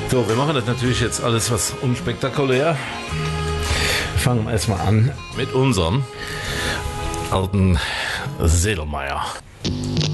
So, wir machen das natürlich jetzt alles was unspektakulär. Fangen wir erstmal an mit unserem alten Sedelmeier.